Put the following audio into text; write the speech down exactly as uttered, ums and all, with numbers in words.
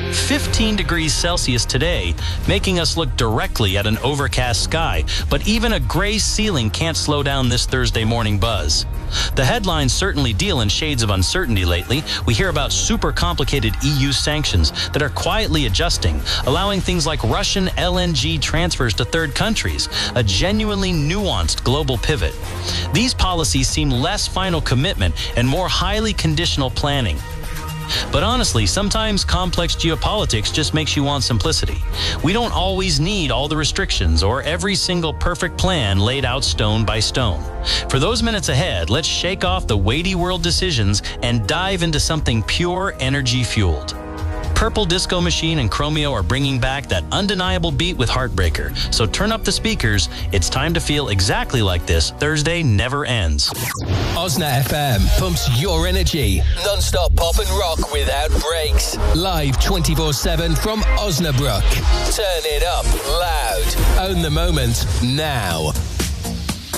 fifteen degrees Celsius today, making us look directly at an overcast sky. But even a gray ceiling can't slow down this Thursday morning buzz. The headlines certainly deal in shades of uncertainty lately. We hear about super complicated E U sanctions that are quietly adjusting, allowing things like Russian L N G transfers to third countries, a genuinely nuanced global pivot. These policies seem less final commitment and more highly conditional planning. But honestly, sometimes complex geopolitics just makes you want simplicity. We don't always need all the restrictions or every single perfect plan laid out stone by stone. For those minutes ahead, let's shake off the weighty world decisions and dive into something pure energy-fueled. Purple Disco Machine and Chromeo are bringing back that undeniable beat with Heartbreaker. So turn up the speakers. It's time to feel exactly like this. Thursday never ends. Osna F M pumps your energy. Non-stop pop and rock without breaks. Live twenty-four seven from Osnabrück. Turn it up loud. Own the moment now.